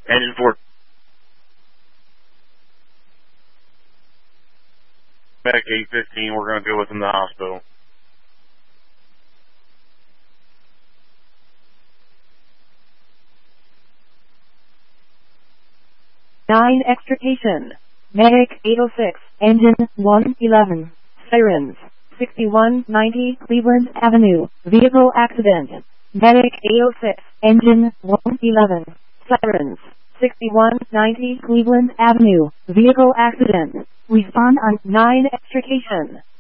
Engine 4. Medic 815, we're going to go with him to the hospital. 9 extrication. Medic 806, engine 111. Sirens. 6190 Cleveland Avenue. Vehicle accident. Medic 806, engine 111. Sirens. 6190 Cleveland Avenue. Vehicle accident. Respond on 9 extrication.